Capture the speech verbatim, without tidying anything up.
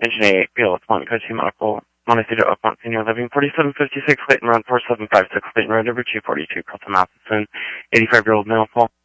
Engine eight, B L S one, Code two Medical, Montecito, Oakmont, Senior Living, forty-seven fifty-six Clayton Road, four seven five six Clayton Road, number two forty-two, Carlton, Matheson, eighty-five-year-old male, call.